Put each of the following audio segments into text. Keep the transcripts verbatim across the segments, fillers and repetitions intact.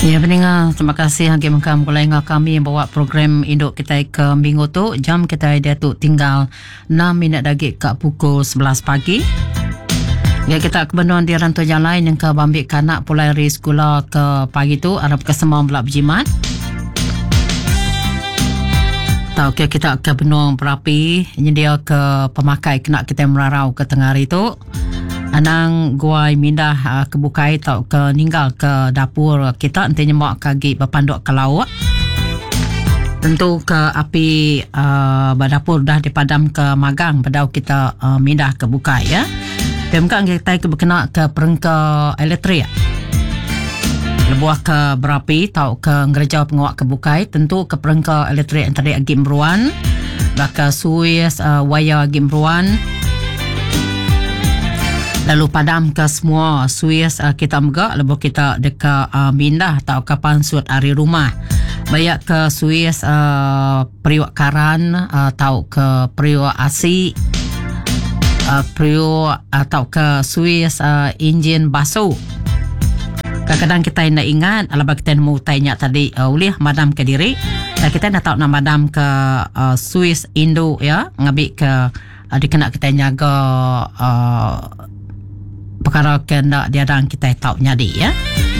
Ya, pendengar, terima kasih hanggi mengkam kulai ngah kami bawa program induk kita ke minggu tu. Jam kita dia tu tinggal enam minit lagi ke pukul sebelas pagi. Ya, kita kebenuan di rantau yang lain yang ke bambik kanak pulai dari sekolah ke pagi tu Arab ke semua belak berjimat. Tahu ke kita ke benung berapi ini dia ke pemakai kena kita merarau ke tengah hari tu. Anang guai mindah uh, ke bukai tau ke ninggal ke dapur kita nanti nyemak kagi berpanduk ke laut. Tentu ke api uh, berdapur dah dipadam ke magang pedau kita uh, mindah ke bukai ya. Pemkang kita ke berkena ke perengka elektrik. Lebuah ke berapi tau ke ngerja pengawak ke bukai tentu ke perengka elektrik antara agi meruan. Baka suis uh, waya agi meruan. Lalu padam ke semua suis uh, kita megak lepas kita dekat uh, mindah atau kapan suat hari rumah. Banyak ke suis uh, periuk karan uh, atau ke periuk asi uh, periuk atau ke suis uh, enjin basuh. Kadang-kadang kita nak ingat alaba kita mau tanya tadi uh, ulih madam ke diri dan kita nak tahu nak madam ke uh, suis Indo ya ngabik ke uh, dikena kita nyaga uh, perkara kena diadang kita tahu nyadi ya.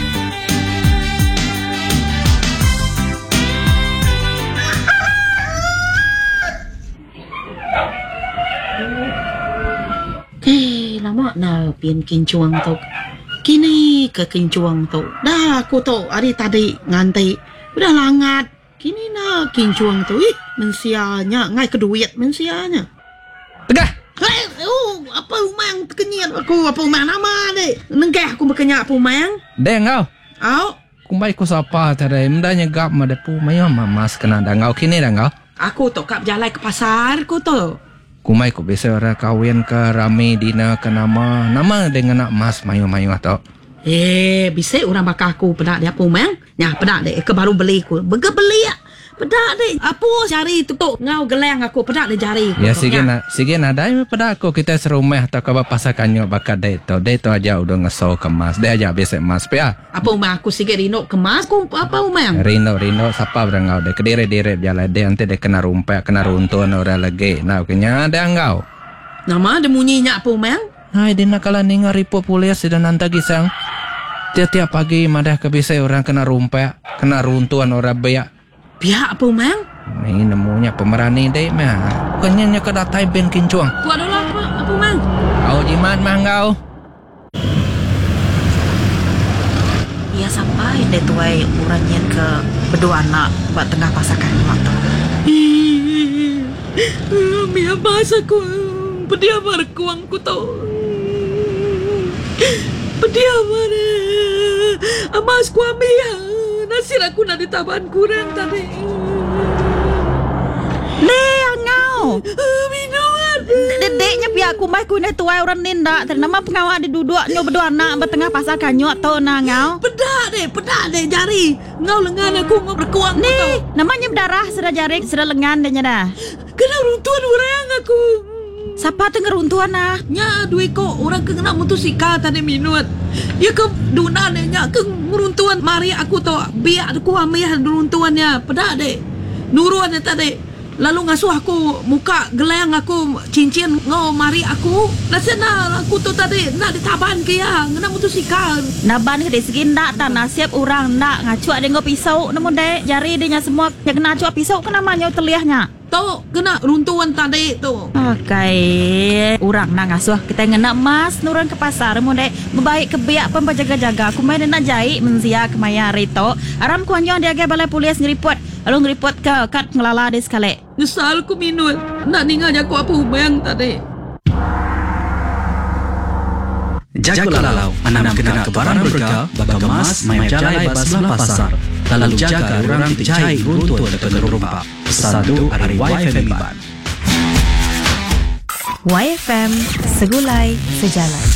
Eh, lama na pian kincuang tu. Kini ke kincuang tu. Dah aku tu hari tadi nganti udah langat. Kini na kincuang tu. Ih, mensianya ngai keduit mensianya. Tegah. Hei, oh, apa umang kenyat aku, apa umang nama deh. Nenggah aku berkenyak apa umang? Deng kau. Au, Kumbai ko sapa tadi mendanya gap madapu mayo mamas kena dangau kini dangau. aku tu kap jalan ke pasar aku tu. Kumai ko biasa orang kawin ke rame dina ke nama nama dengan nak mas mayo-mayo atau. Eh, bisa orang bakal aku pedak dia apa umang? Nya pedak deh ke baru beli aku. Bega beli ya. Pedak deh. Apa jari tutup ngau geleng aku pedak deh jari. Ya sige na sige na dai pada aku kita serumah atau ke pasak kanyo bakat dai to. Dai to aja udah ngesau kemas. Dai aja biasa mas pia. Apa umang aku sige rino kemas aku apa umang? Rino Rino siapa berangau dai kedire-dire jalan dai ante dai kena rumpek kena runtuhan orang lagi. Nah kenya ada engau. Nama ada munyinya apa umang? Hai dina kala ninga ripo polis dan nanta gisang. Tiap-tiap pagi madah ke bisa orang kena rumpek, kena runtuhan orang beyak. Pihak apa umang? Ini nemunya pemerani deh mah. Bukannya nya ke datai ben kincuang. Tu adalah apa apa umang? Au jimat mangau. Ya sampai deh tuai urannya ke berdua anak buat tengah pasakan waktu. Mia pasaku, pedia markuang ku tau. Pedia mana? Amas ku ambil. Nasir aku nak ditaban kurang tadi. Le angau. Minuman. Dedeknya pihak kumai ku ne tuai orang ninda. Ternama pengawal di duduk nyo berdua anak bertengah pasal kanyo to na ngau. Pedak deh, pedak deh jari. Ngau lengan aku ngau berkuang Ni, tu. namanya berdarah sudah jarik sudah lengan deh dah. Kena runtuhan orang aku. Siapa tu ngeruntuhan ah? Nya duit ko orang ke kena motosikal tadi minut. Ya ke dunan nya ke ngeruntuhan mari aku tu biar aku ambil runtuhannya. Pedak deh. Nuruan tadi. Lalu ngasuh aku muka geleng aku cincin ngau mari aku. Nasana aku tu tadi nak ditaban ke ya ngena motosikal. Naban ke segin dak tak nasib orang dak ngacu ada ngau pisau namun dek jari dia semua yang kena acu pisau kena manyo teliahnya. Tu kena runtuhan tadi tu. Okay, orang nak ngasuh kita ngena mas nurun ke pasar mu dek membaik ke biak pun berjaga-jaga aku main nak jahit menzia ke maya rito aram kuanyo dia ke balai polis ngeripot lalu ngeripot ke kat ngelala di sekali. Nyesal ku minut. Nak ningalnya aku apa hubang tadi. Jaga lalau anam kena kebaran berkah baka mas mai jalai bas belah pasar. Lalu jaga orang dijai runtuh depan rumah. Satu hari Y F M Iban. Y F M Segulai Sejalan.